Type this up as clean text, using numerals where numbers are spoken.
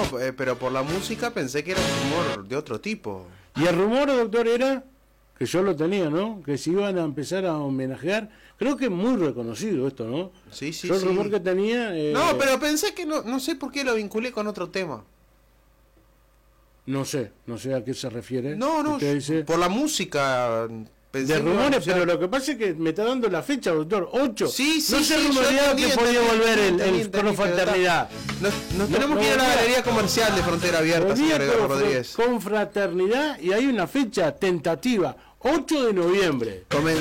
pero por la música pensé que era un rumor de otro tipo. Y el rumor, doctor, era, que yo lo tenía, ¿no? Que se iban a empezar a homenajear. Creo que es muy reconocido esto, ¿no? Sí, yo el rumor que tenía... No, pero pensé que no sé por qué lo vinculé con otro tema. No sé a qué se refiere. No, dice, por la música... De rumores, pero lo que pasa es que me está dando la fecha, doctor, 8. Sí, no se rumoreaba que podía volver el Confraternidad. Nos tenemos que ir a la galería comercial de Frontera Abierta, señor Edgardo Rodríguez. Confraternidad, y hay una fecha tentativa, 8 de noviembre.